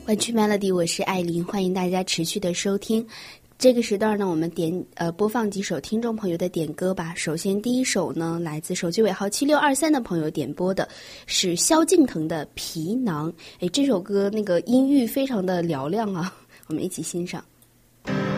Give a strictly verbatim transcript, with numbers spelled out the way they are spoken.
湾区 Melody， 我是艾琳，欢迎大家持续的收听。这个时段呢，我们点呃播放几首听众朋友的点歌吧。首先第一首呢，来自手机尾号七六二三的朋友点播的是萧敬腾的《皮囊》。诶，这首歌那个音域非常的嘹亮啊，我们一起欣赏。